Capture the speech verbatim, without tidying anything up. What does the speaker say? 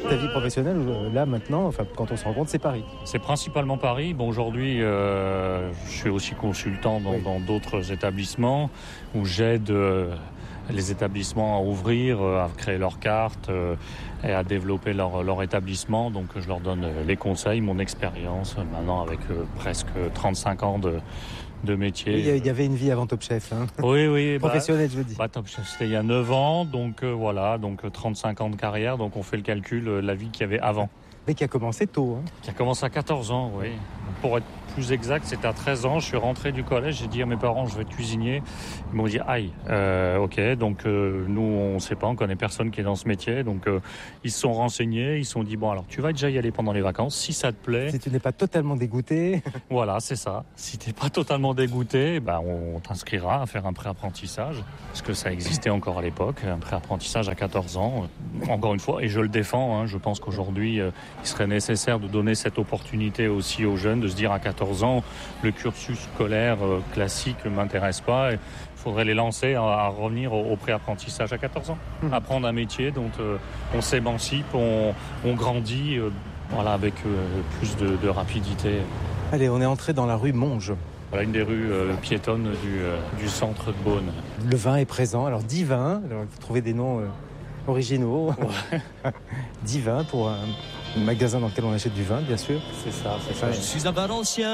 ta vie professionnelle, là maintenant, enfin, quand on se rend compte, c'est Paris. C'est principalement Paris. Bon, aujourd'hui, euh, je suis aussi consultant dans, oui. dans d'autres établissements où j'aide euh, les établissements à ouvrir, euh, à créer leurs cartes euh, et à développer leur, leur établissement. Donc, je leur donne les conseils, mon expérience, maintenant avec euh, presque trente-cinq ans de, de métier. Il y, y avait une vie avant Top Chef. Hein. Oui, oui. Professionnelle, bah, je veux dire. Bah, Top Chef, c'était il y a neuf ans. Donc, euh, voilà, donc trente-cinq ans de carrière. Donc, on fait le calcul, euh, la vie qu'il y avait avant. Mais qui a commencé tôt. Hein. Qui a commencé à quatorze ans, oui. Pour être plus exact, c'était à treize ans. Je suis rentré du collège, j'ai dit à mes parents, je vais être cuisinier. Ils m'ont dit, aïe, euh, ok. Donc, euh, nous, on ne sait pas, on connaît personne qui est dans ce métier. Donc, euh, ils se sont renseignés. Ils se sont dit, bon, alors, tu vas déjà y aller pendant les vacances, si ça te plaît. Si tu n'es pas totalement dégoûté. Voilà, c'est ça. Si tu n'es pas totalement dégoûté, ben, on t'inscrira à faire un pré-apprentissage. Parce que ça existait encore à l'époque, un pré-apprentissage à quatorze ans. Encore une fois, et je le défends, hein, je pense qu'aujourd'hui, euh, il serait nécessaire de donner cette opportunité aussi aux jeunes, de se dire à quatorze ans, le cursus scolaire euh, classique ne m'intéresse pas. Il faudrait les lancer à, à revenir au, au pré-apprentissage à quatorze ans. Mmh. Apprendre un métier dont euh, on s'émancipe, on, on grandit euh, voilà, avec euh, plus de, de rapidité. Allez, on est entré dans la rue Monge. Voilà une des rues euh, piétonnes du, euh, du centre de Beaune. Le vin est présent. Alors, dix vins. Alors, vous trouvez des noms euh, originaux. Ouais. dix vins pour un magasin dans lequel on achète du vin, bien sûr. C'est ça, c'est ça. Je suis un Valencien.